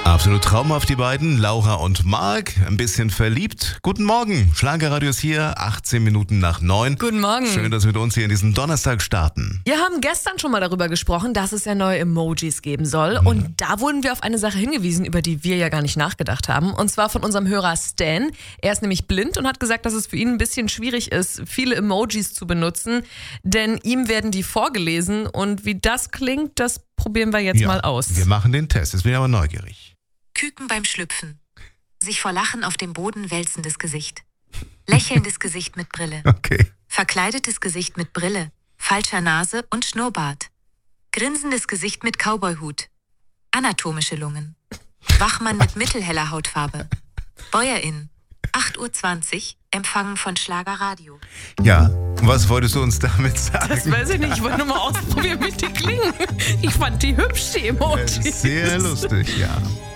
Absolut traumhaft, die beiden, Laura und Marc, ein bisschen verliebt. Guten Morgen, Schlagerradio ist hier, 18 Minuten nach 9. Guten Morgen. Schön, dass wir mit uns hier in diesen Donnerstag starten. Wir haben gestern schon mal darüber gesprochen, dass es ja neue Emojis geben soll. Und da wurden wir auf eine Sache hingewiesen, über die wir ja gar nicht nachgedacht haben. Und zwar von unserem Hörer Stan. Er ist nämlich blind und hat gesagt, dass es für ihn ein bisschen schwierig ist, viele Emojis zu benutzen. Denn ihm werden die vorgelesen. Und wie das klingt, das probieren wir jetzt mal aus. Wir machen den Test, jetzt bin ich aber neugierig. Küken beim Schlüpfen. Sich vor Lachen auf dem Boden wälzendes Gesicht. Lächelndes Gesicht mit Brille. Okay. Verkleidetes Gesicht mit Brille. Falscher Nase und Schnurrbart. Grinsendes Gesicht mit Cowboyhut. Anatomische Lungen. Wachmann mit mittelheller Hautfarbe. Bäuerin. 8:20 Uhr. Empfangen von Schlagerradio. Ja, was wolltest du uns damit sagen? Das weiß ich nicht, ich wollte nur mal ausprobieren, wie die klingen. Ich fand die hübsch, die Emojis. Sehr lustig, ja.